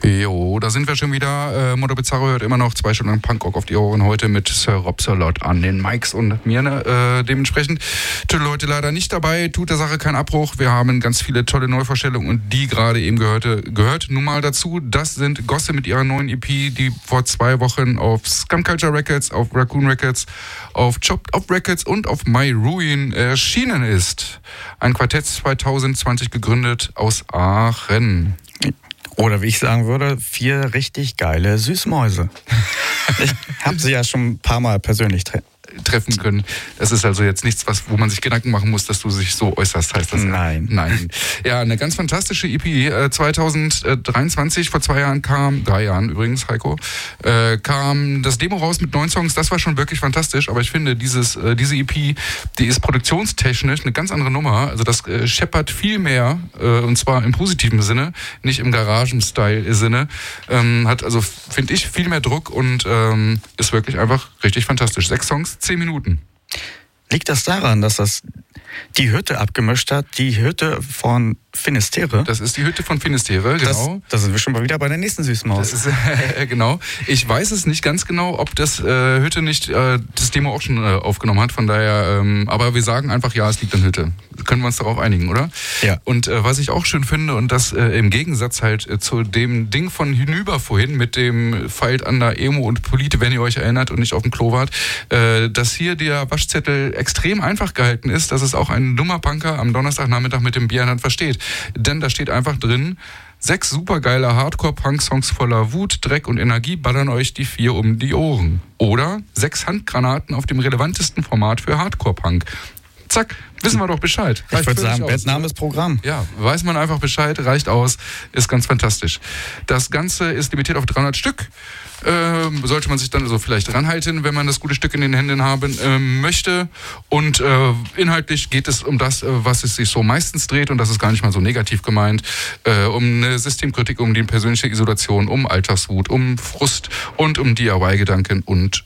Jo, da sind wir schon wieder. Mondo Bizarro hört immer noch 2 Stunden lang Punkrock auf die Ohren. Heute mit Sir Rob Salot an den Mikes und mir. Dementsprechend Leute leider nicht dabei. Tut der Sache keinen Abbruch. Wir haben ganz viele tolle Neuvorstellungen und die gerade eben gehört nun mal dazu. Das sind Gosse mit ihrer neuen EP, die vor 2 Wochen auf Scum Culture Records, auf Raccoon Records, auf Chopped Up Records und auf My Ruin erschienen ist. Ein Quartett 2020 gegründet aus Aachen. Oder wie ich sagen würde, 4 richtig geile Süßmäuse. Ich habe sie ja schon ein paar Mal persönlich treffen können. Das ist also jetzt nichts, wo man sich Gedanken machen muss, dass du dich so äußerst, heißt das? Nein. Ja, eine ganz fantastische EP. 2023, vor 3 Jahren übrigens, Heiko, kam das Demo raus mit 9 Songs. Das war schon wirklich fantastisch, aber ich finde, diese EP, die ist produktionstechnisch eine ganz andere Nummer. Also das scheppert viel mehr, und zwar im positiven Sinne, nicht im Garagen-Style-Sinne. Hat also, finde ich, viel mehr Druck und ist wirklich einfach richtig fantastisch. 6 Songs, 10 Minuten. Liegt das daran, dass das die Hütte abgemischt hat? Die Hütte von Finisterre? Das ist die Hütte von Finisterre, genau. Da sind wir schon mal wieder bei der nächsten Süßmaus. Das ist, genau. Ich weiß es nicht ganz genau, ob das Hütte nicht das Demo auch schon aufgenommen hat. Von daher, aber wir sagen einfach, ja, es liegt an Hütte. Können wir uns darauf einigen, oder? Ja. Und was ich auch schön finde, und das im Gegensatz halt zu dem Ding von hinüber vorhin mit dem Fight an der Emo und Polite, wenn ihr euch erinnert und nicht auf dem Klo wart, dass hier der Waschzettel extrem einfach gehalten ist, dass es auch ein dummer Punker am Donnerstagnachmittag mit dem Bier in der Hand versteht. Denn da steht einfach drin: 6 supergeile Hardcore-Punk-Songs voller Wut, Dreck und Energie ballern euch die 4 um die Ohren. Oder 6 Handgranaten auf dem relevantesten Format für Hardcore-Punk. Zack, wissen wir doch Bescheid. Ich würde sagen, Name ist Programm. Ja, weiß man einfach Bescheid, reicht aus, ist ganz fantastisch. Das Ganze ist limitiert auf 300 Stück. Sollte man sich dann also vielleicht ranhalten, wenn man das gute Stück in den Händen haben möchte. Und inhaltlich geht es um das, was es sich so meistens dreht, und das ist gar nicht mal so negativ gemeint, um eine Systemkritik, um die persönliche Isolation, um Alltagswut, um Frust und um DIY-Gedanken und.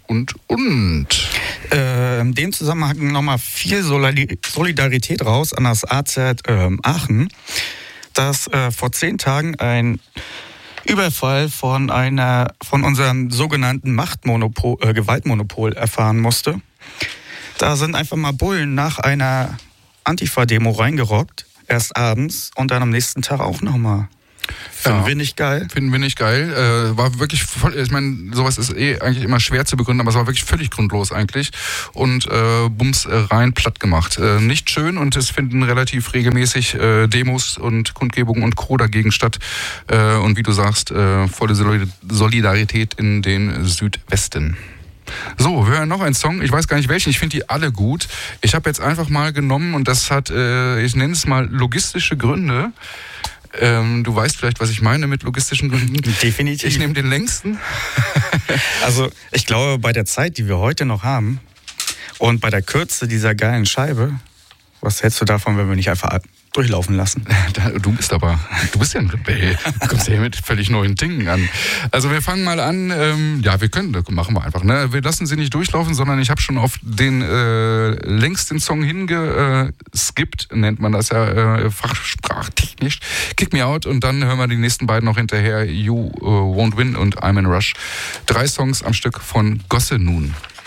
In dem Zusammenhang nochmal viel Solidarität raus an das AZ Aachen, dass vor 10 Tagen ein Überfall von unserem sogenannten Gewaltmonopol erfahren musste. Da sind einfach mal Bullen nach einer Antifa-Demo reingerockt, erst abends und dann am nächsten Tag auch nochmal. Finden wir nicht geil. War wirklich voll, ich meine, sowas ist eigentlich immer schwer zu begründen, aber es war wirklich völlig grundlos eigentlich. Und bums rein platt gemacht. Nicht schön, und es finden relativ regelmäßig Demos und Kundgebungen und Co. dagegen statt. Und wie du sagst, volle Solidarität in den Südwesten. So, wir hören noch einen Song. Ich weiß gar nicht welchen. Ich finde die alle gut. Ich habe jetzt einfach mal genommen, und das hat, ich nenne es mal, logistische Gründe. Du weißt vielleicht, was ich meine mit logistischen Gründen. Definitiv. Ich nehme den längsten. Also ich glaube, bei der Zeit, die wir heute noch haben, und bei der Kürze dieser geilen Scheibe, was hältst du davon, wenn wir nicht einfach durchlaufen lassen? Du bist ja ein Rebell. Du kommst ja hier mit völlig neuen Dingen an. Also wir fangen mal an. Machen wir einfach. Ne? Wir lassen sie nicht durchlaufen, sondern ich habe schon auf den längsten Song hingeskippt, nennt man das ja fachsprachtechnisch. Kick Me Out, und dann hören wir die nächsten beiden noch hinterher. You Won't Win und I'm in a Rush. 3 Songs am Stück von Gosse nun.